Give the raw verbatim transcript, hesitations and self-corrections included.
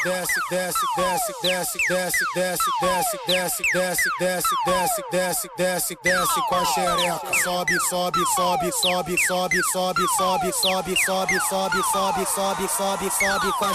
desce, desce, desce, desce, desce, desce, desce, desce, desce, desce, desce, desce, desce, desce com a xereca. Sobe, sobe, sobe, sobe, sobe, sobe, sobe, sobe, sobe, sobe, sobe, sobe, sobe, sobe com a